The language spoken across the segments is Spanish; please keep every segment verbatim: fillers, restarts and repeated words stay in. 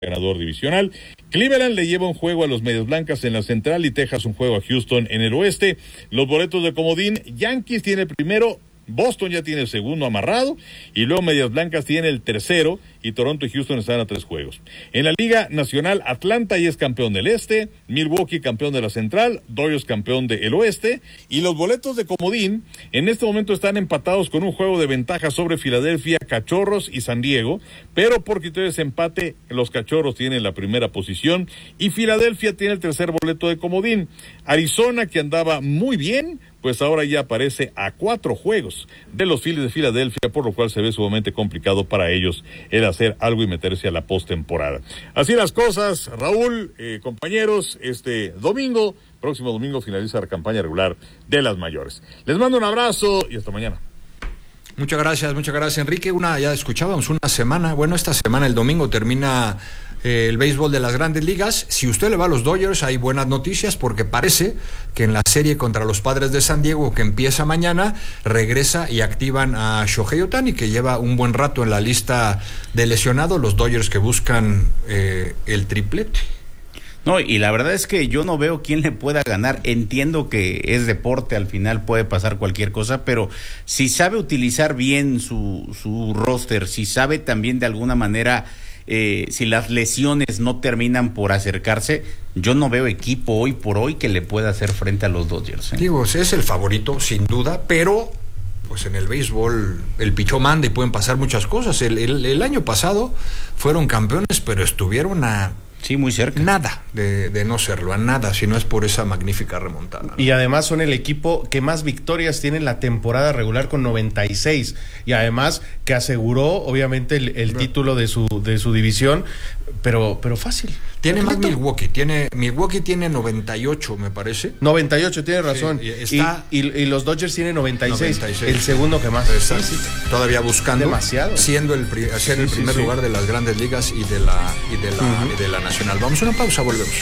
ganador divisional. Cleveland le lleva un juego a los Medias Blancas en la central y Texas un juego a Houston en el oeste. Los boletos de comodín, Yankees tiene el primero, Boston ya tiene el segundo amarrado y luego Medias Blancas tiene el tercero y Toronto y Houston están a tres juegos. En la Liga Nacional, Atlanta ya es campeón del este, Milwaukee campeón de la central, Dodgers campeón del oeste y los boletos de comodín en este momento están empatados con un juego de ventaja sobre Filadelfia, Cachorros y San Diego, pero por criterios de empate los Cachorros tienen la primera posición y Filadelfia tiene el tercer boleto de comodín. Arizona, que andaba muy bien, pues ahora ya aparece a cuatro juegos de los Phillies de Filadelfia, por lo cual se ve sumamente complicado para ellos el hacer algo y meterse a la postemporada. Así las cosas, Raúl, eh, compañeros, este domingo, próximo domingo finaliza la campaña regular de las mayores. Les mando un abrazo y hasta mañana. Muchas gracias, muchas gracias, Enrique. Una, ya escuchábamos, una semana, bueno, esta semana, el domingo, termina eh, el béisbol de las Grandes Ligas. Si usted le va a los Dodgers, hay buenas noticias, porque parece que en la serie contra los Padres de San Diego, que empieza mañana, regresa y activan a Shohei Ohtani, que lleva un buen rato en la lista de lesionados, los Dodgers que buscan eh, el triplete. No, y la verdad es que yo no veo quién le pueda ganar. Entiendo que es deporte, al final puede pasar cualquier cosa, pero si sabe utilizar bien su, su roster, si sabe también de alguna manera, eh, si las lesiones no terminan por acercarse, yo no veo equipo hoy por hoy que le pueda hacer frente a los Dodgers, ¿eh? Digo, es el favorito, sin duda, pero pues en el béisbol el pichó manda y pueden pasar muchas cosas. El, el, el año pasado fueron campeones, pero estuvieron a... Sí, muy cerca. Nada de, de no serlo, a nada, si no es por esa magnífica remontada, ¿no? Y además son el equipo que más victorias tiene en la temporada regular con noventa y seis. Y además que aseguró, obviamente, el, el título de su de su división, pero pero fácil. Tiene más Milwaukee, tiene Milwaukee tiene noventa y ocho, me parece. noventa y ocho, tiene razón. Sí, está, y, y, y los Dodgers tienen noventa y seis, noventa y seis. El segundo que más. Sí, sí. Todavía buscando. Demasiado. Siendo el, pri- sí, el sí, primer sí. lugar de las Grandes Ligas y de la, y de la, uh-huh. y de la Nacional. Vamos a una pausa, volvemos.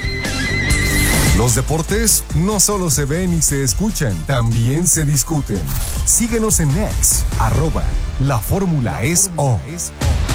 Los deportes no solo se ven y se escuchan, también se discuten. Síguenos en X, arroba La Fórmula es O.